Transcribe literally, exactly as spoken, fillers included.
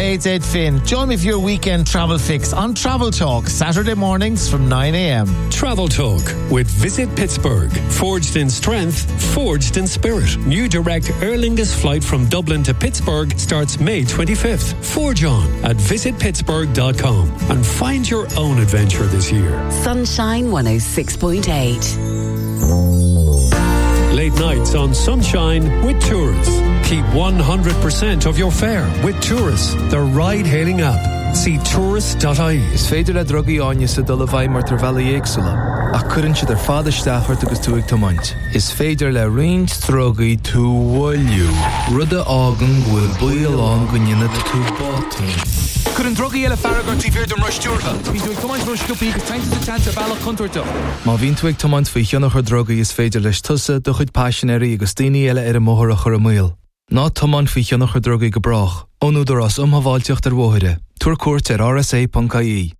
Hey, it's Ed Finn. Join me for your weekend travel fix on Travel Talk, Saturday mornings from nine a.m. Travel Talk with Visit Pittsburgh. Forged in strength, forged in spirit. New direct Aer Lingus flight from Dublin to Pittsburgh starts May twenty-fifth. Forge on at visit pittsburgh dot com and find your own adventure this year. Sunshine one oh six point eight. Late nights on Sunshine with Tourists. Keep one hundred percent of your fare with Tourists, the ride-hailing app. See tourist dot I E. Is féidir le drogaí áine sa dul a bhaid mar tar bheala éagsúla. Ach cuireann siad ar fada staffart agus tú ag tomaint. Is féidir le roinnt drogaí tú bhfuilliú. Rud a ágan bhfuil buíoll an go nionad tú bátaí. Cuireann drogaí eile farragar tí bhír dom ruistíortha. Bhí tú ag tomaint ruisciúpaí agus tainte sa teanta bailach contoirta. Má bhín tú ag tomaint faoi cheannach ar drogaí is féidir leis tusa do chuid passionéirí agus daoine eile ar a móthar a chur a míl. Ná tomaint faoi cheannach ar drogaí go brach. Ónúdar as umhaváilteocht ar bmhóide. Tuair cuairt ar r s a dot I E.